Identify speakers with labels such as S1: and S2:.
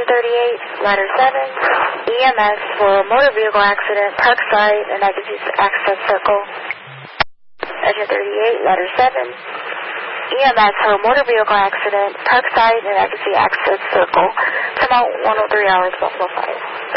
S1: 38, ladder 7, EMS for motor vehicle accident, Parkside and Agassiz Access Circle. Engine 38, ladder 7, EMS for motor vehicle accident, Parkside and Agassiz Access Circle. Come out 103 hours, Buffalo 5.